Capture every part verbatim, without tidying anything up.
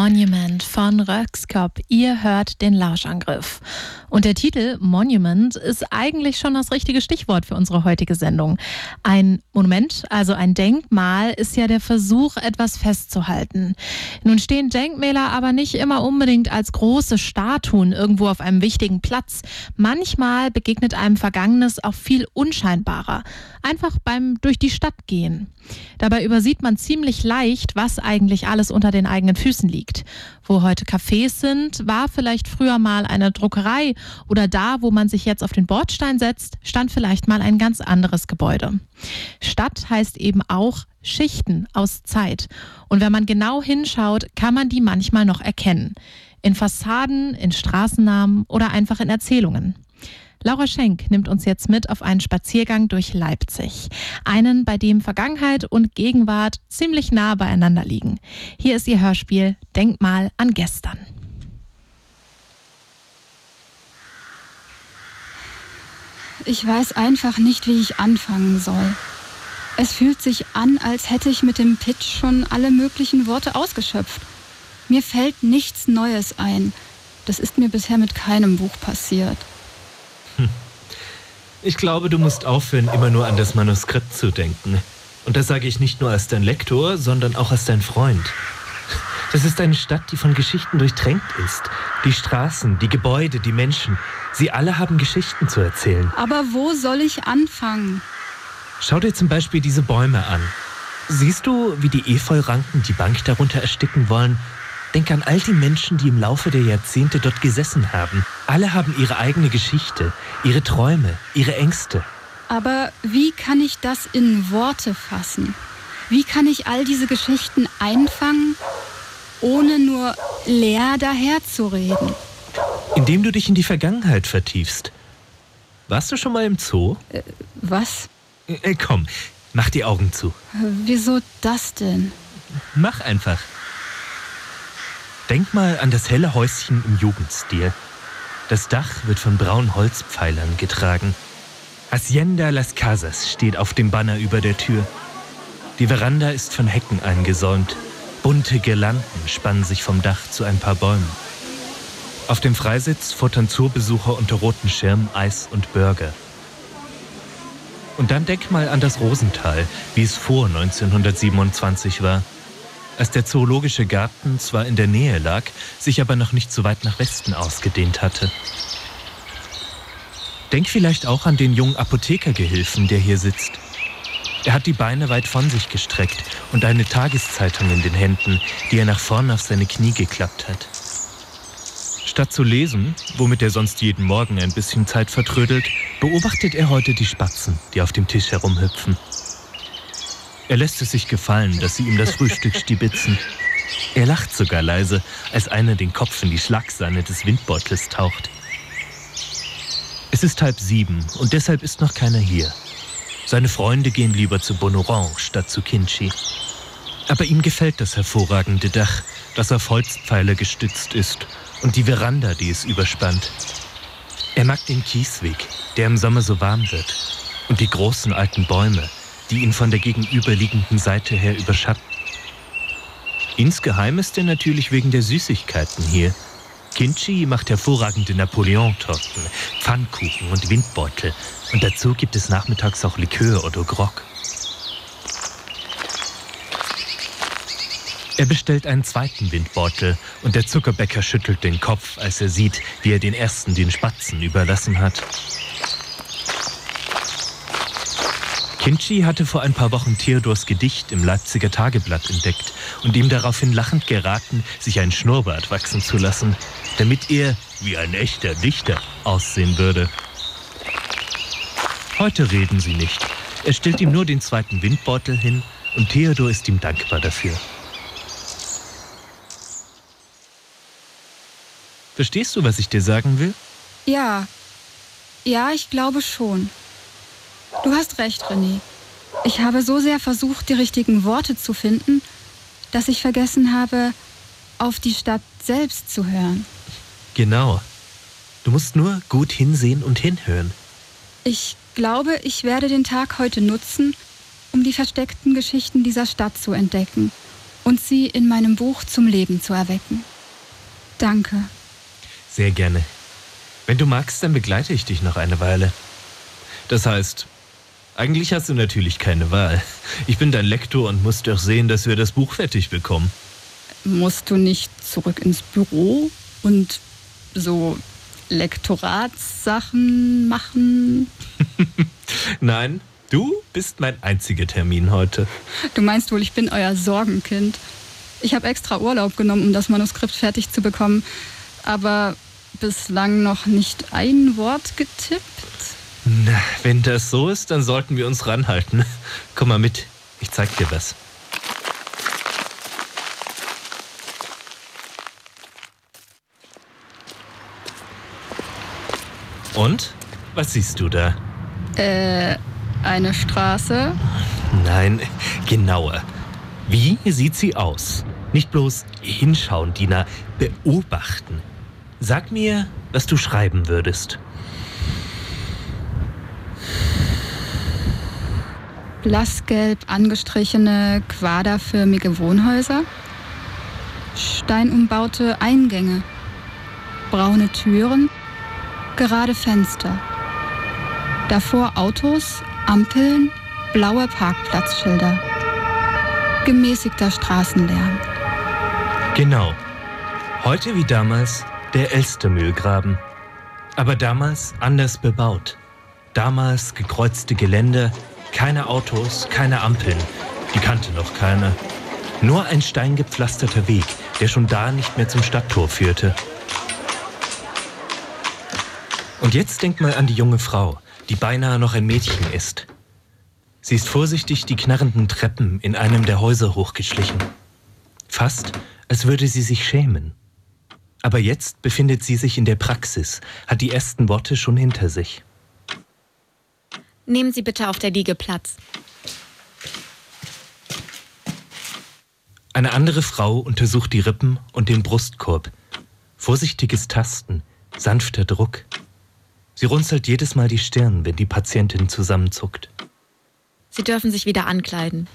Monument von Röyksopp. Ihr hört den Lauschangriff. Und der Titel Monument ist eigentlich schon das richtige Stichwort für unsere heutige Sendung. Ein Monument, also ein Denkmal, ist ja der Versuch, etwas festzuhalten. Nun stehen Denkmäler aber nicht immer unbedingt als große Statuen irgendwo auf einem wichtigen Platz. Manchmal begegnet einem Vergangenes auch viel unscheinbarer. Einfach beim durch die Stadt gehen. Dabei übersieht man ziemlich leicht, was eigentlich alles unter den eigenen Füßen liegt. Wo heute Cafés sind, war vielleicht früher mal eine Druckerei oder da, wo man sich jetzt auf den Bordstein setzt, stand vielleicht mal ein ganz anderes Gebäude. Stadt heißt eben auch Schichten aus Zeit. Und wenn man genau hinschaut, kann man die manchmal noch erkennen. In Fassaden, in Straßennamen oder einfach in Erzählungen. Laura Schenk nimmt uns jetzt mit auf einen Spaziergang durch Leipzig. Einen, bei dem Vergangenheit und Gegenwart ziemlich nah beieinander liegen. Hier ist ihr Hörspiel Denkmal an gestern. Ich weiß einfach nicht, wie ich anfangen soll. Es fühlt sich an, als hätte ich mit dem Pitch schon alle möglichen Worte ausgeschöpft. Mir fällt nichts Neues ein. Das ist mir bisher mit keinem Buch passiert. Ich glaube, du musst aufhören, immer nur an das Manuskript zu denken. Und das sage ich nicht nur als dein Lektor, sondern auch als dein Freund. Das ist eine Stadt, die von Geschichten durchtränkt ist. Die Straßen, die Gebäude, die Menschen. Sie alle haben Geschichten zu erzählen. Aber wo soll ich anfangen? Schau dir zum Beispiel diese Bäume an. Siehst du, wie die Efeuranken die Bank darunter ersticken wollen? Denk an all die Menschen, die im Laufe der Jahrzehnte dort gesessen haben. Alle haben ihre eigene Geschichte, ihre Träume, ihre Ängste. Aber wie kann ich das in Worte fassen? Wie kann ich all diese Geschichten einfangen, ohne nur leer daherzureden? Indem du dich in die Vergangenheit vertiefst. Warst du schon mal im Zoo? Äh, was? Äh, komm, mach die Augen zu. Wieso das denn? Mach einfach. Denk mal an das helle Häuschen im Jugendstil. Das Dach wird von braunen Holzpfeilern getragen. Hacienda Las Casas steht auf dem Banner über der Tür. Die Veranda ist von Hecken eingesäumt. Bunte Girlanden spannen sich vom Dach zu ein paar Bäumen. Auf dem Freisitz futtern Zoobesucher unter roten Schirmen Eis und Burger. Und dann denk mal an das Rosental, wie es vor neunzehnhundertsiebenundzwanzig war. Als der Zoologische Garten zwar in der Nähe lag, sich aber noch nicht so weit nach Westen ausgedehnt hatte. Denk vielleicht auch an den jungen Apothekergehilfen, der hier sitzt. Er hat die Beine weit von sich gestreckt und eine Tageszeitung in den Händen, die er nach vorn auf seine Knie geklappt hat. Statt zu lesen, womit er sonst jeden Morgen ein bisschen Zeit vertrödelt, beobachtet er heute die Spatzen, die auf dem Tisch herumhüpfen. Er lässt es sich gefallen, dass sie ihm das Frühstück stibitzen. Er lacht sogar leise, als einer den Kopf in die Schlagsahne des Windbeutels taucht. Es ist halb sieben und deshalb ist noch keiner hier. Seine Freunde gehen lieber zu Bonorange statt zu Kinchi. Aber ihm gefällt das hervorragende Dach, das auf Holzpfeiler gestützt ist, und die Veranda, die es überspannt. Er mag den Kiesweg, der im Sommer so warm wird, und die großen alten Bäume, die ihn von der gegenüberliegenden Seite her überschatten. Insgeheim ist er natürlich wegen der Süßigkeiten hier. Kinchi macht hervorragende Napoleon-Torten, Pfannkuchen und Windbeutel. Und dazu gibt es nachmittags auch Likör oder Grog. Er bestellt einen zweiten Windbeutel und der Zuckerbäcker schüttelt den Kopf, als er sieht, wie er den ersten den Spatzen überlassen hat. Kinchi hatte vor ein paar Wochen Theodors Gedicht im Leipziger Tageblatt entdeckt und ihm daraufhin lachend geraten, sich einen Schnurrbart wachsen zu lassen, damit er wie ein echter Dichter aussehen würde. Heute reden sie nicht. Er stellt ihm nur den zweiten Windbeutel hin und Theodor ist ihm dankbar dafür. Verstehst du, was ich dir sagen will? Ja, ja, ich glaube schon. Du hast recht, René. Ich habe so sehr versucht, die richtigen Worte zu finden, dass ich vergessen habe, auf die Stadt selbst zu hören. Genau. Du musst nur gut hinsehen und hinhören. Ich glaube, ich werde den Tag heute nutzen, um die versteckten Geschichten dieser Stadt zu entdecken und sie in meinem Buch zum Leben zu erwecken. Danke. Sehr gerne. Wenn du magst, dann begleite ich dich noch eine Weile. Das heißt, eigentlich hast du natürlich keine Wahl. Ich bin dein Lektor und muss doch sehen, dass wir das Buch fertig bekommen. Musst du nicht zurück ins Büro und so Lektoratssachen machen? Nein, du bist mein einziger Termin heute. Du meinst wohl, ich bin euer Sorgenkind. Ich habe extra Urlaub genommen, um das Manuskript fertig zu bekommen, aber bislang noch nicht ein Wort getippt. Na, wenn das so ist, dann sollten wir uns ranhalten. Komm mal mit, ich zeig dir was. Und? Was siehst du da? Äh, eine Straße? Nein, genauer. Wie sieht sie aus? Nicht bloß hinschauen, Dina, beobachten. Sag mir, was du schreiben würdest. Blassgelb angestrichene, quaderförmige Wohnhäuser. Steinumbaute Eingänge. Braune Türen. Gerade Fenster. Davor Autos, Ampeln, blaue Parkplatzschilder. Gemäßigter Straßenlärm. Genau. Heute wie damals der Elstermühlgraben. Aber damals anders bebaut. Damals gekreuzte Geländer, keine Autos, keine Ampeln. Die kannte noch keiner. Nur ein steingepflasterter Weg, der schon da nicht mehr zum Stadttor führte. Und jetzt denk mal an die junge Frau, die beinahe noch ein Mädchen ist. Sie ist vorsichtig die knarrenden Treppen in einem der Häuser hochgeschlichen. Fast, als würde sie sich schämen. Aber jetzt befindet sie sich in der Praxis, hat die ersten Worte schon hinter sich. Nehmen Sie bitte auf der Liege Platz. Eine andere Frau untersucht die Rippen und den Brustkorb. Vorsichtiges Tasten, sanfter Druck. Sie runzelt jedes Mal die Stirn, wenn die Patientin zusammenzuckt. Sie dürfen sich wieder ankleiden.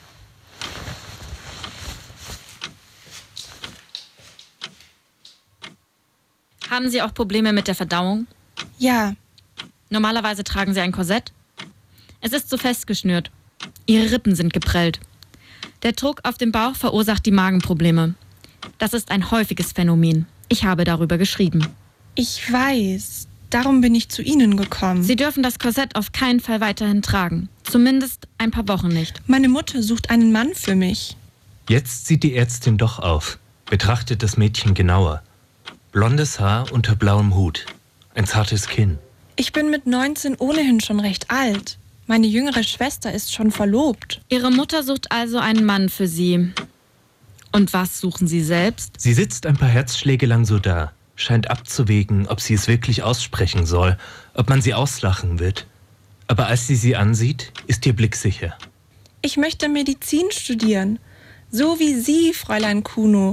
Haben Sie auch Probleme mit der Verdauung? Ja. Normalerweise tragen Sie ein Korsett? Es ist zu fest geschnürt. Ihre Rippen sind geprellt. Der Druck auf dem Bauch verursacht die Magenprobleme. Das ist ein häufiges Phänomen. Ich habe darüber geschrieben. Ich weiß. Darum bin ich zu Ihnen gekommen. Sie dürfen das Korsett auf keinen Fall weiterhin tragen. Zumindest ein paar Wochen nicht. Meine Mutter sucht einen Mann für mich. Jetzt sieht die Ärztin doch auf, betrachtet das Mädchen genauer. Blondes Haar unter blauem Hut, ein zartes Kinn. Ich bin mit neunzehn ohnehin schon recht alt. Meine jüngere Schwester ist schon verlobt. Ihre Mutter sucht also einen Mann für Sie. Und was suchen Sie selbst? Sie sitzt ein paar Herzschläge lang so da, scheint abzuwägen, ob sie es wirklich aussprechen soll, ob man sie auslachen wird. Aber als sie sie ansieht, ist ihr Blick sicher. Ich möchte Medizin studieren, so wie Sie, Fräulein Kuno.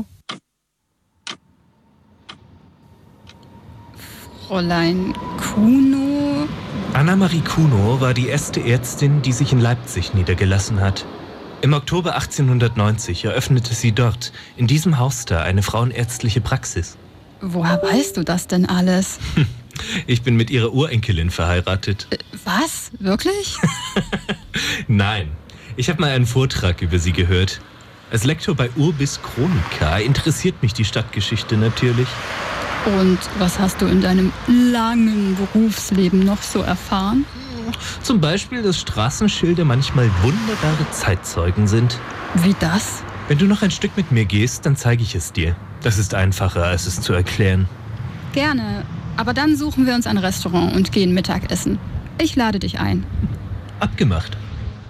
Fräulein Kuno? Anna-Marie Kuno war die erste Ärztin, die sich in Leipzig niedergelassen hat. Im Oktober achtzehnhundertneunzig eröffnete sie dort, in diesem Haus da, eine frauenärztliche Praxis. Woher weißt du das denn alles? Ich bin mit ihrer Urenkelin verheiratet. Äh, was? Wirklich? Nein, ich habe mal einen Vortrag über sie gehört. Als Lektor bei Urbis Chronica interessiert mich die Stadtgeschichte natürlich. Und was hast du in deinem langen Berufsleben noch so erfahren? Zum Beispiel, dass Straßenschilder manchmal wunderbare Zeitzeugen sind. Wie das? Wenn du noch ein Stück mit mir gehst, dann zeige ich es dir. Das ist einfacher, als es zu erklären. Gerne, aber dann suchen wir uns ein Restaurant und gehen Mittagessen. Ich lade dich ein. Abgemacht.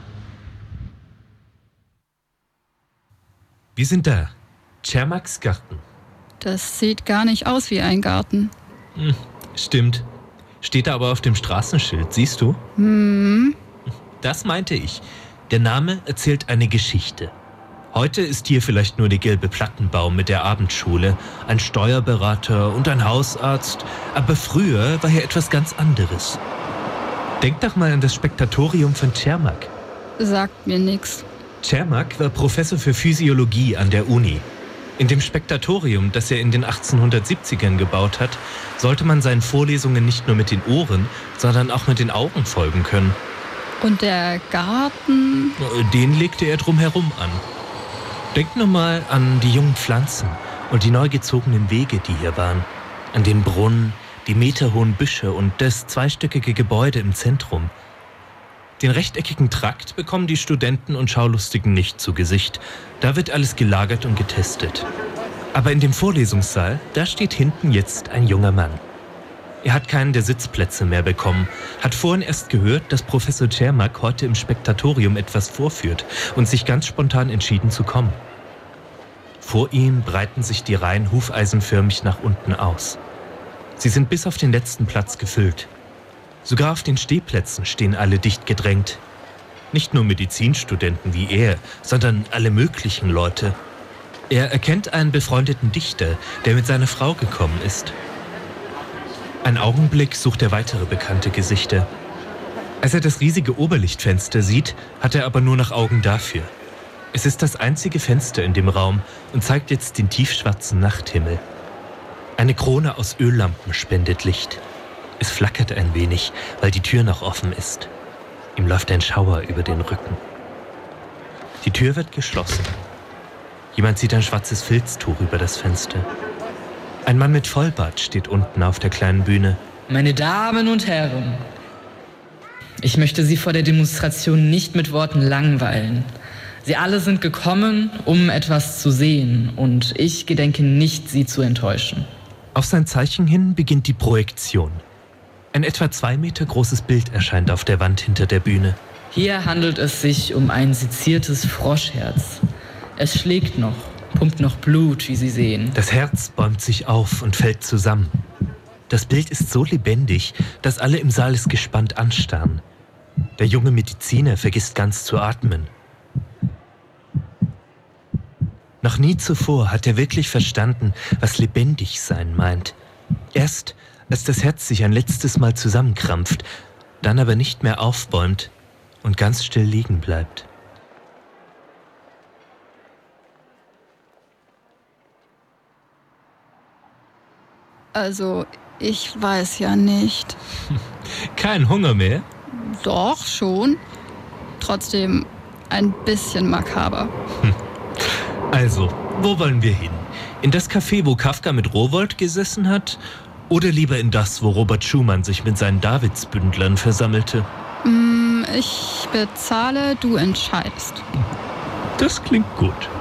Wir sind da. Cermaks Garten. Das sieht gar nicht aus wie ein Garten. Hm, stimmt. Steht da aber auf dem Straßenschild, siehst du? Hm. Das meinte ich. Der Name erzählt eine Geschichte. Heute ist hier vielleicht nur der gelbe Plattenbaum mit der Abendschule, ein Steuerberater und ein Hausarzt, aber früher war hier etwas ganz anderes. Denk doch mal an das Spektatorium von Cermak. Sagt mir nix. Cermak war Professor für Physiologie an der Uni. In dem Spektatorium, das er in den achtzehnhundertsiebzigern gebaut hat, sollte man seinen Vorlesungen nicht nur mit den Ohren, sondern auch mit den Augen folgen können. Und der Garten? Den legte er drumherum an. Denk nur mal an die jungen Pflanzen und die neu gezogenen Wege, die hier waren. An den Brunnen, die meterhohen Büsche und das zweistöckige Gebäude im Zentrum. Den rechteckigen Trakt bekommen die Studenten und Schaulustigen nicht zu Gesicht. Da wird alles gelagert und getestet. Aber in dem Vorlesungssaal, da steht hinten jetzt ein junger Mann. Er hat keinen der Sitzplätze mehr bekommen, hat vorhin erst gehört, dass Professor Cermak heute im Spektatorium etwas vorführt und sich ganz spontan entschieden zu kommen. Vor ihm breiten sich die Reihen hufeisenförmig nach unten aus. Sie sind bis auf den letzten Platz gefüllt. Sogar auf den Stehplätzen stehen alle dicht gedrängt. Nicht nur Medizinstudenten wie er, sondern alle möglichen Leute. Er erkennt einen befreundeten Dichter, der mit seiner Frau gekommen ist. Ein Augenblick sucht er weitere bekannte Gesichter. Als er das riesige Oberlichtfenster sieht, hat er aber nur noch Augen dafür. Es ist das einzige Fenster in dem Raum und zeigt jetzt den tiefschwarzen Nachthimmel. Eine Krone aus Öllampen spendet Licht. Es flackert ein wenig, weil die Tür noch offen ist. Ihm läuft ein Schauer über den Rücken. Die Tür wird geschlossen. Jemand zieht ein schwarzes Filztuch über das Fenster. Ein Mann mit Vollbart steht unten auf der kleinen Bühne. Meine Damen und Herren, ich möchte Sie vor der Demonstration nicht mit Worten langweilen. Sie alle sind gekommen, um etwas zu sehen, und ich gedenke nicht, Sie zu enttäuschen. Auf sein Zeichen hin beginnt die Projektion. Ein etwa zwei Meter großes Bild erscheint auf der Wand hinter der Bühne. Hier handelt es sich um ein seziertes Froschherz. Es schlägt noch, pumpt noch Blut, wie Sie sehen. Das Herz bäumt sich auf und fällt zusammen. Das Bild ist so lebendig, dass alle im Saal es gespannt anstarren. Der junge Mediziner vergisst ganz zu atmen. Noch nie zuvor hat er wirklich verstanden, was lebendig sein meint. Erst als das Herz sich ein letztes Mal zusammenkrampft, dann aber nicht mehr aufbäumt und ganz still liegen bleibt. Also, ich weiß ja nicht. Kein Hunger mehr? Doch, schon. Trotzdem ein bisschen makaber. Also, wo wollen wir hin? In das Café, wo Kafka mit Rowohlt gesessen hat? Oder lieber in das, wo Robert Schumann sich mit seinen Davidsbündlern versammelte? Mm, ich bezahle, du entscheidest. Das klingt gut.